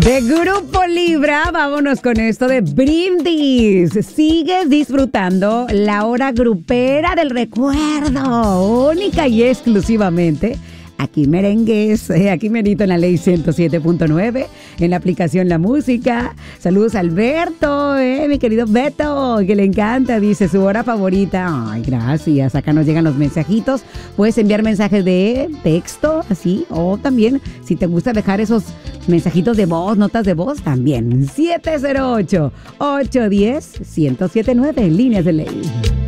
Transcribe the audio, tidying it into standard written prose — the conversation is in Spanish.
De Grupo Libra, vámonos con esto de Brindis. Sigues disfrutando la hora grupera del recuerdo, única y exclusivamente aquí Merengues, aquí merito en la ley 107.9, en la aplicación La Música. Saludos a Alberto, mi querido Beto, que le encanta, dice su hora favorita. Ay, gracias, acá nos llegan los mensajitos. Puedes enviar mensajes de texto, así, o también, si te gusta dejar esos mensajitos de voz, notas de voz, también. 708-810-1079, líneas de ley.